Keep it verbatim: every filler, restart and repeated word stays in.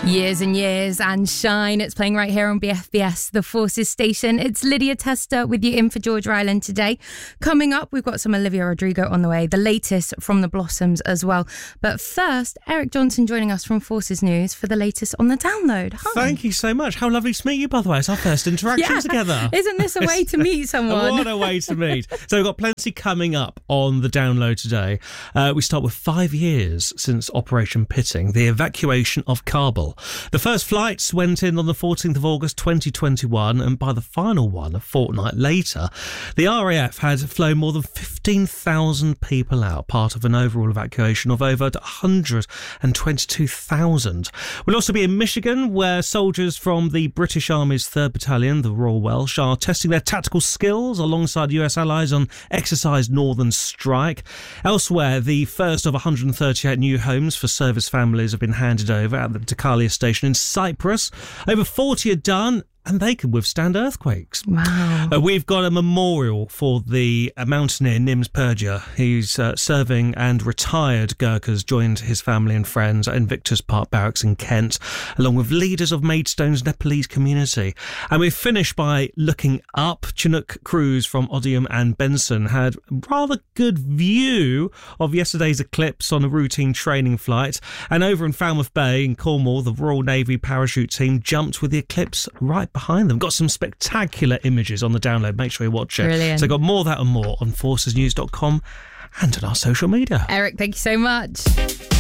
Years and Years and Shine. It's playing right here on B F B S, the Forces station. It's Lydia Tester with you in for Georgia Island today. Coming up, we've got some Olivia Rodrigo on the way, the latest from the Blossoms as well. But first, Eric Johnson joining us from Forces News for the latest on the download. Hi. Thank you so much. How lovely to meet you, by the way. It's our first interaction yeah. together. Isn't this a way to meet someone? What a way to meet. So we've got plenty coming up on the download today. Uh, we start with five years since Operation Pitting, the evacuation of Kabul. The first flights went in on the fourteenth of August twenty twenty-one, and by the final one a fortnight later, the R A F had flown more than fifteen thousand people out, part of an overall evacuation of over one hundred twenty-two thousand. We'll also be in Michigan, where soldiers from the British Army's third Battalion, the Royal Welsh, are testing their tactical skills alongside U S allies on Exercise Northern Strike. Elsewhere, the first of one hundred thirty-eight new homes for service families have been handed over at the Dakalia station in Cyprus. Over forty are done, and they can withstand earthquakes. Wow. Uh, we've got a memorial for the uh, mountaineer Nims Purja. He's uh, serving and retired Gurkhas joined his family and friends at Invictus Park Barracks in Kent, along with leaders of Maidstone's Nepalese community. And we finish by looking up. Chinook crews from Odium and Benson had a rather good view of yesterday's eclipse on a routine training flight. And over in Falmouth Bay in Cornwall, the Royal Navy parachute team jumped with the eclipse right behind them. Got some spectacular images on the download. Make sure you watch it. Brilliant. So got more of that and more on forces news dot com and on our social media. Eric, thank you so much.